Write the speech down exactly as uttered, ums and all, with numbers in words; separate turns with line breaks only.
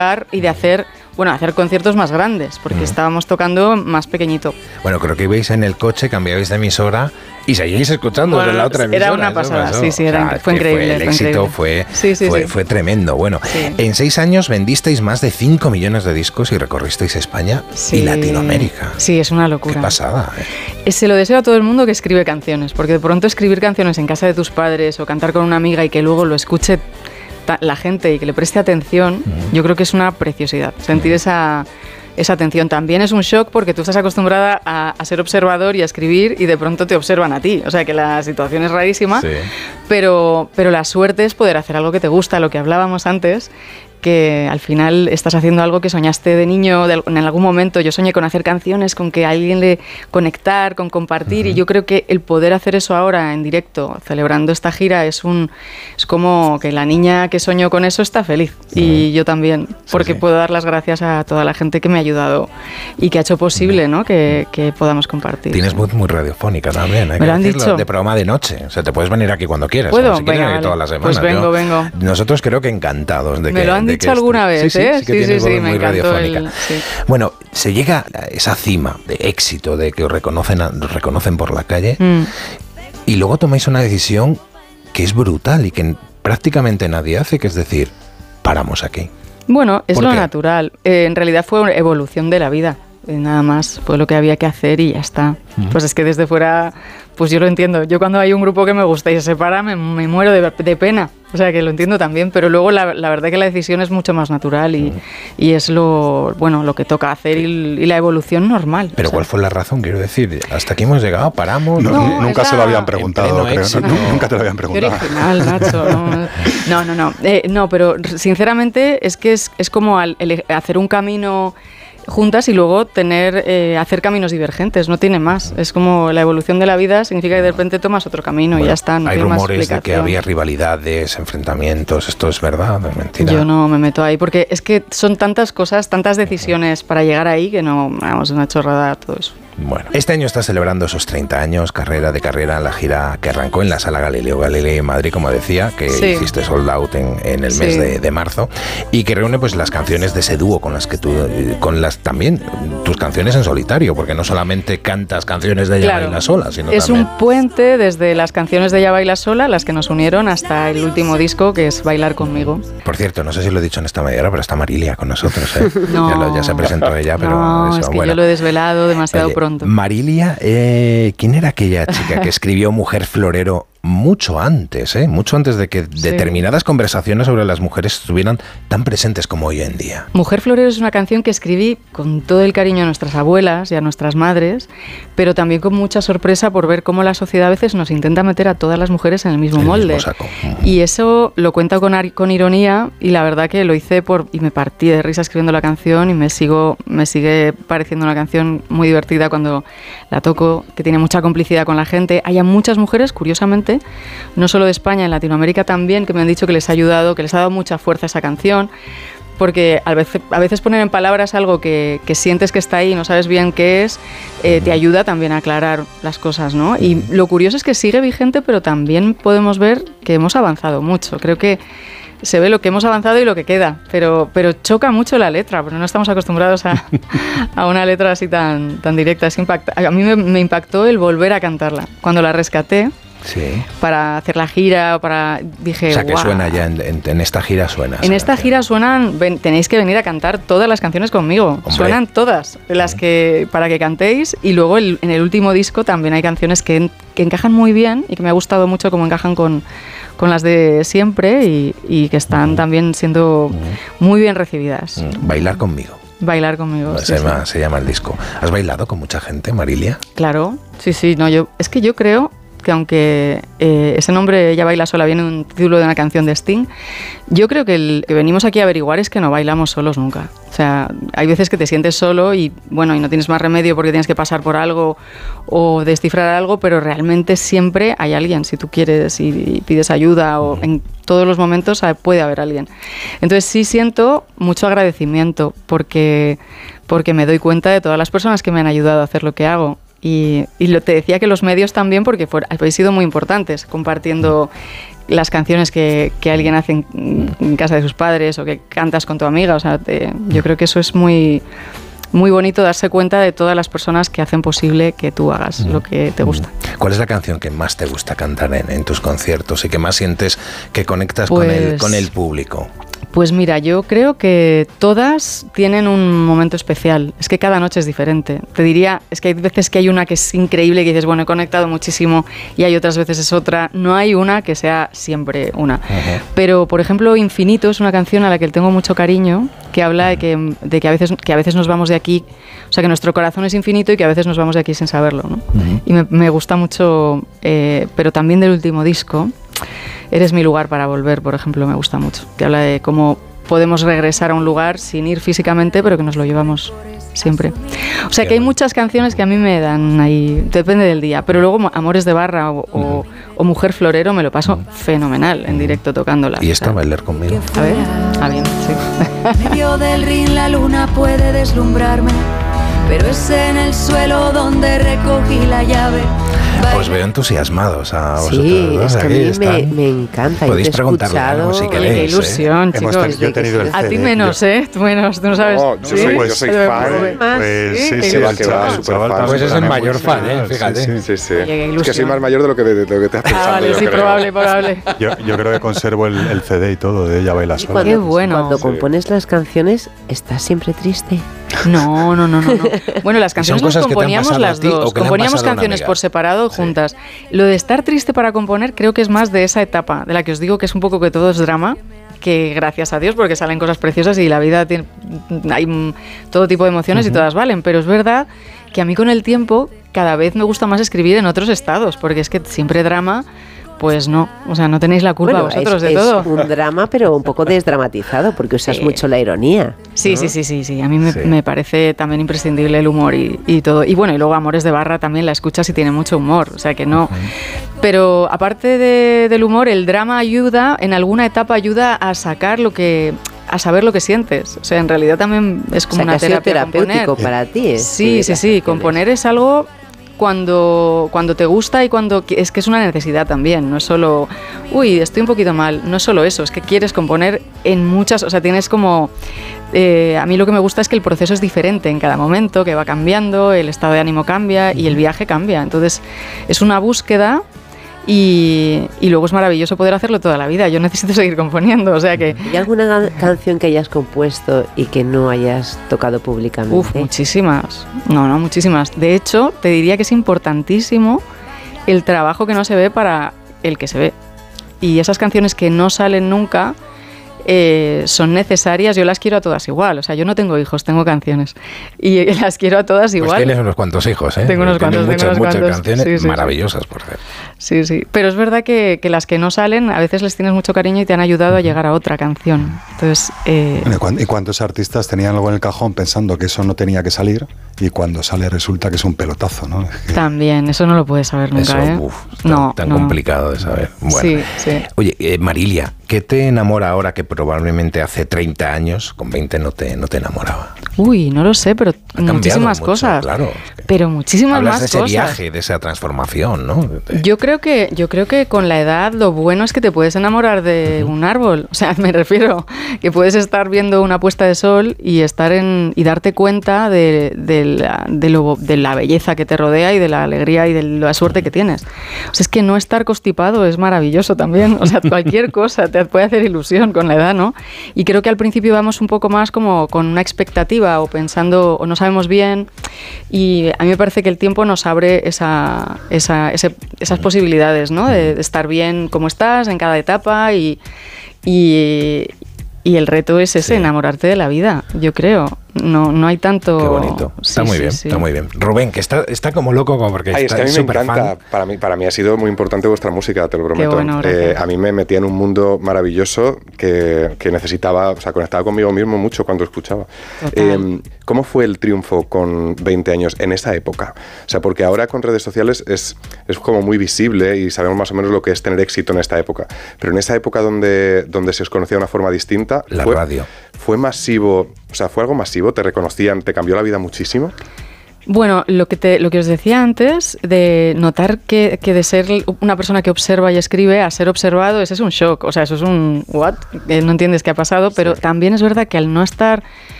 y de hacer, bueno, hacer conciertos más grandes, porque mm. estábamos tocando más pequeñito.
Bueno, creo que ibais en el coche, cambiabais de emisora y seguíais escuchando bueno, de la otra emisora.
Era una pasada, sí, sí, era, o sea, fue increíble.
Fue, el
fue
éxito
increíble.
Fue,
sí, sí,
fue,
sí.
fue tremendo. Bueno, sí. En seis años vendisteis más de cinco millones de discos y recorristeis España sí. y Latinoamérica.
Sí, es una locura.
Qué pasada.
Eh. Se lo deseo a todo el mundo que escribe canciones, porque de pronto escribir canciones en casa de tus padres o cantar con una amiga y que luego lo escuche la gente y que le preste atención, uh-huh. yo creo que es una preciosidad. Sentir uh-huh. esa, esa atención también es un shock porque tú estás acostumbrada a, a ser observador y a escribir y de pronto te observan a ti. O sea que la situación es rarísima, sí. pero, pero la suerte es poder hacer algo que te gusta, lo que hablábamos antes, que al final estás haciendo algo que soñaste de niño, de, en algún momento yo soñé con hacer canciones, con que a alguien le conectar, con compartir, uh-huh. y yo creo que el poder hacer eso ahora en directo, celebrando esta gira, es un es como que la niña que soñó con eso está feliz, uh-huh. y yo también, porque sí, sí. puedo dar las gracias a toda la gente que me ha ayudado y que ha hecho posible, uh-huh. ¿no? que, que podamos compartir.
Tienes voz muy radiofónica también, hay
¿Me
que
lo han
decirlo,
dicho?
De programa de noche, o sea, te puedes venir aquí cuando quieras,
¿Puedo?
Si quieres
Venga,
venir
vale.
todas las semanas.
Pues vengo,
yo,
vengo.
Nosotros creo que encantados de
me
que
lo han dicho alguna vez,
sí, sí,
¿eh?
Sí, que
sí, sí, sí,
muy
me encantó el, sí.
Bueno, se llega a esa cima de éxito, de que os reconocen, os reconocen por la calle, mm. y luego tomáis una decisión que es brutal y que prácticamente nadie hace, que es decir, paramos aquí.
Bueno, es lo natural. Eh, en realidad fue una evolución de la vida. Eh, nada más, fue lo que había que hacer y ya está. Mm. Pues es que desde fuera, pues yo lo entiendo. Yo cuando hay un grupo que me gusta y se separa, me, me muero de, de pena. O sea, que lo entiendo también, pero luego la, la verdad que la decisión es mucho más natural y, mm. y es lo bueno lo que toca hacer y, y la evolución normal.
Pero o sea, ¿cuál fue la razón? Quiero decir, hasta aquí hemos llegado, paramos.
No,
no,
nunca se lo habían preguntado, creo.
Éxito,
no, nunca te lo habían preguntado.
Qué original, Nacho. No, no, no. No, eh, no pero sinceramente es que es, es como al, el, hacer un camino juntas y luego tener eh, hacer caminos divergentes, no tiene más. Es como la evolución de la vida, significa que de repente tomas otro camino bueno, y ya está. No
hay
tiene
rumores
más
de que había rivalidades, enfrentamientos. ¿Esto es verdad o es mentira?
Yo no me meto ahí porque es que son tantas cosas, tantas decisiones para llegar ahí que no, vamos, una chorrada todo eso.
Bueno, este año está celebrando esos treinta años, carrera de carrera, la gira que arrancó en la Sala Galileo Galilei en Madrid, como decía, que sí. hiciste sold out en, en el sí. mes de, de marzo, y que reúne pues las canciones de ese dúo con las que tú, con las también tus canciones en solitario, porque no solamente cantas canciones de Ella claro. Baila Sola, sino
es
también...
un puente desde las canciones de Ella Baila Sola, las que nos unieron, hasta el último disco, que es Bailar Conmigo.
Por cierto, no sé si lo he dicho en esta media hora, pero está Marilia con nosotros, ¿eh?
no,
ya, lo, ya se presentó ella, pero
no,
eso,
es que
bueno.
yo lo he desvelado demasiado
Oye,
pronto.
Marilia, eh, ¿quién era aquella chica que escribió Mujer Florero mucho antes, ¿eh? mucho antes de que sí. determinadas conversaciones sobre las mujeres estuvieran tan presentes como hoy en día?
Mujer Florero es una canción que escribí con todo el cariño a nuestras abuelas y a nuestras madres, pero también con mucha sorpresa por ver cómo la sociedad a veces nos intenta meter a todas las mujeres en el mismo el molde.
Mismo saco.
Y eso lo cuento con, con ironía, y la verdad que lo hice por y me partí de risa escribiendo la canción, y me sigo me sigue pareciendo una canción muy divertida cuando la toco, que tiene mucha complicidad con la gente. Hay muchas mujeres, curiosamente, no solo de España, en Latinoamérica también, que me han dicho que les ha ayudado, que les ha dado mucha fuerza esa canción, porque a veces, a veces poner en palabras algo que, que sientes que está ahí y no sabes bien qué es, eh, te ayuda también a aclarar las cosas, ¿no? Y lo curioso es que sigue vigente, pero también podemos ver que hemos avanzado mucho. Creo que se ve lo que hemos avanzado y lo que queda, pero, pero choca mucho la letra, porque no estamos acostumbrados a, a una letra así tan, tan directa. Es impacta, a mí me, me impactó el volver a cantarla. Cuando la rescaté,
sí.
para hacer la gira, para dije,
o sea, que
wow.
suena ya, en, en, en esta gira suena.
En esta
canción.
gira suenan, ven, tenéis que venir a cantar todas las canciones conmigo. Hombre. Suenan todas, las que para que cantéis, y luego el, en el último disco también hay canciones que, que encajan muy bien y que me ha gustado mucho cómo encajan con, con las de siempre y, y que están uh-huh. también siendo uh-huh. muy bien recibidas.
Uh-huh. Bailar Conmigo.
Bailar Conmigo.
Se,
sí,
llama,
sí.
se llama el disco. ¿Has bailado con mucha gente, Marilia?
Claro, sí, sí. No, yo, es que yo creo que aunque eh, ese nombre Ella Baila Sola viene de un título de una canción de Sting, yo creo que el que venimos aquí a averiguar es que no bailamos solos nunca. O sea, hay veces que te sientes solo y bueno, y no tienes más remedio porque tienes que pasar por algo o descifrar algo, pero realmente siempre hay alguien, si tú quieres y, y pides ayuda, o en todos los momentos puede haber alguien. Entonces sí siento mucho agradecimiento porque, porque me doy cuenta de todas las personas que me han ayudado a hacer lo que hago. Y, y lo, te decía que los medios también, porque fuera, habéis sido muy importantes compartiendo las canciones que, que alguien hace en, en casa de sus padres o que cantas con tu amiga. O sea, te, yo creo que eso es muy, muy bonito, darse cuenta de todas las personas que hacen posible que tú hagas mm. lo que te gusta.
¿Cuál es la canción que más te gusta cantar en, en tus conciertos y que más sientes que conectas
pues,
con el, con el público?
Pues mira, yo creo que todas tienen un momento especial. Es que cada noche es diferente. Te diría, es que hay veces que hay una que es increíble, que dices, bueno, he conectado muchísimo, y hay otras veces es otra. No hay una que sea siempre una. Uh-huh. Pero, por ejemplo, Infinito es una canción a la que le tengo mucho cariño, que habla de que, de que, a, veces, que a veces nos vamos de aquí, o sea, que nuestro corazón es infinito y que a veces nos vamos de aquí sin saberlo, ¿no? Uh-huh. Y me, me gusta mucho, eh, pero también del último disco, Eres mi lugar para volver, por ejemplo, me gusta mucho, que habla de cómo podemos regresar a un lugar sin ir físicamente, pero que nos lo llevamos siempre. O sea, que hay muchas canciones que a mí me dan ahí, depende del día, pero luego Amores de Barra o, o, o Mujer Florero me lo paso fenomenal en directo tocándolas.
¿Y esta, o sea, bailar conmigo?
A ver, ah, bien, sí.
Medio del ring la luna puede deslumbrarme, pero es en el suelo donde recogí la llave.
Os veo entusiasmados a vosotros.
Sí, es que a mí me, me encanta.
Podéis preguntarle algo si queréis.
Qué ilusión, ¿eh? chicos.
Hemos, yo he tenido el
a ti menos,
yo.
¿eh? Tú menos, tú no sabes.
No, yo,
¿sí?
soy, pues, yo soy fan.
Pues sí,
sí,
sí,
va, que va, super fan.
Pues es el mayor fan, ¿eh? Fíjate.
Sí, sí. sí.
Oye,
es que soy más mayor de lo que, de, de lo que te has pensado.
Ah, vale,
yo
sí,
creo.
probable, probable.
Yo, yo creo que conservo el, el C D y todo de Ella baila sola.
Qué bueno.
Cuando
sí.
compones las canciones, ¿estás siempre triste?
No, no, no, no, no. Bueno, las canciones las componíamos las dos. Componíamos canciones por separado, sí. juntas. Lo de estar triste para componer creo que es más de esa etapa, de la que os digo que es un poco que todo es drama, que gracias a Dios, porque salen cosas preciosas y la vida tiene, hay todo tipo de emociones uh-huh. y todas valen, pero es verdad que a mí con el tiempo cada vez me gusta más escribir en otros estados, porque es que siempre drama... Pues no, o sea, no tenéis la culpa
bueno,
vosotros
es,
de todo.
Es un drama, pero un poco desdramatizado, porque usas
sí.
mucho la ironía.
Sí,
¿no?
sí, sí, sí, sí. A mí me,
sí.
me parece también imprescindible el humor y, y todo. Y bueno, y luego Amores de Barra también la escuchas y tiene mucho humor, o sea que no. Uh-huh. Pero aparte de, del humor, el drama ayuda, en alguna etapa ayuda a sacar lo que... a saber lo que sientes. O sea, en realidad también es como
o sea,
una
que
terapia.
terapéutico
componer.
para ti. Es
sí, sí, sí. Componer es algo... Cuando, cuando te gusta y cuando... Es que es una necesidad también, no es solo... Uy, estoy un poquito mal, no es solo eso, es que quieres componer en muchas... O sea, tienes como... Eh, a mí lo que me gusta es que el proceso es diferente en cada momento, que va cambiando, el estado de ánimo cambia y el viaje cambia. Entonces, es una búsqueda... Y, y luego es maravilloso poder hacerlo toda la vida. Yo necesito seguir componiendo, o sea que...
¿Hay alguna canción que hayas compuesto y que no hayas tocado públicamente?
Uf, muchísimas. No, no, muchísimas. De hecho, te diría que es importantísimo el trabajo que no se ve para el que se ve. Y esas canciones que no salen nunca... Eh, son necesarias, yo las quiero a todas igual, o sea, yo no tengo hijos, tengo canciones y las quiero a todas igual.
Pues tienes unos cuantos hijos, ¿eh?
Tengo unos cuantos,
muchas,
tengo unos
muchas
cuantos.
canciones
Sí, sí,
maravillosas,
sí.
por cierto.
Sí, sí, pero es verdad que, que las que no salen, a veces les tienes mucho cariño y te han ayudado a llegar a otra canción. Entonces, eh...
¿y cuántos artistas tenían algo en el cajón pensando que eso no tenía que salir y cuando sale resulta que es un pelotazo, ¿no? Es que...
También, eso no lo puedes saber nunca,
eso,
¿eh?
Uf, tan,
no,
tan
no.
complicado de saber. Bueno.
Sí, sí.
Oye, eh, Marilia, ¿qué te enamora ahora que probablemente hace treinta años, con veinte no te, no te enamoraba?
Uy, no lo sé, pero muchísimas
mucho,
cosas.
Claro.
Pero muchísimas
Hablas
más
de ese
cosas.
viaje, de esa transformación, ¿no? De...
Yo creo que yo creo que con la edad lo bueno es que te puedes enamorar de uh-huh. un árbol. O sea, me refiero que puedes estar viendo una puesta de sol y estar en y darte cuenta de, de, la, de, lo, de la belleza que te rodea y de la alegría y de la suerte que tienes. O sea, es que no estar constipado es maravilloso también. O sea, cualquier cosa te puede hacer ilusión con la edad, ¿no? Y creo que al principio vamos un poco más como con una expectativa o pensando o no sabemos bien, y a mí me parece que el tiempo nos abre esa, esa, ese, esas posibilidades, ¿no? De, de estar bien como estás en cada etapa y, y, y el reto es ese, sí. enamorarte de la vida, yo creo. No, no hay tanto...
Qué bonito. Está sí, muy sí, bien, sí. está muy bien. Rubén, que está, está como loco como porque
Ay,
está
es que a mí me encanta.
Fan.
Para mí, para mí ha sido muy importante vuestra música, te lo prometo.
Bueno,
eh, a mí me metía en un mundo maravilloso que, que necesitaba, o sea, conectaba conmigo mismo mucho cuando escuchaba. Eh, ¿Cómo fue el triunfo con veinte años en esa época? O sea, porque ahora con redes sociales es, es como muy visible y sabemos más o menos lo que es tener éxito en esta época. Pero en esa época donde, donde se os conocía de una forma distinta...
La
fue,
radio.
¿Fue masivo? O sea, ¿fue algo masivo? ¿Te reconocían? ¿Te cambió la vida muchísimo?
Bueno, lo que, te, lo que os decía antes, de notar que, que de ser una persona que observa y escribe a ser observado, ese es un shock. O sea, eso es un what, no entiendes qué ha pasado, pero sí. También es verdad que al no estar